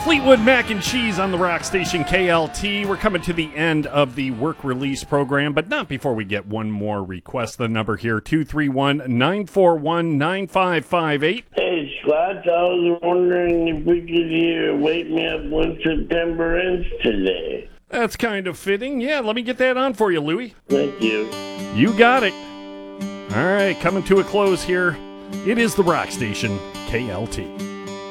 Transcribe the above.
Fleetwood Mac and Cheese on the rock station KLT. We're coming to the end of the work release program, but not before we get one more request. The number here, 231-941-9558. Hey, Scott, I was wondering if we could hear Wake Me Up When September Ends today. That's kind of fitting. Yeah, let me get that on for you, Louie. Thank you. You got it. All right, coming to a close here. It is the rock station KLT.